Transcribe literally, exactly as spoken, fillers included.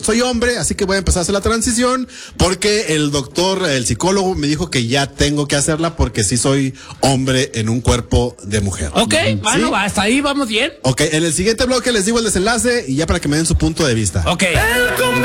soy hombre, así que voy a empezar a hacer la transición porque el doctor, el psicólogo me dijo que ya tengo que hacerla porque sí soy hombre en un cuerpo de mujer. Ok, ¿Sí? bueno, hasta ahí vamos bien. Ok, en el siguiente bloque les digo el desenlace y ya para que me den su punto de vista. Ok.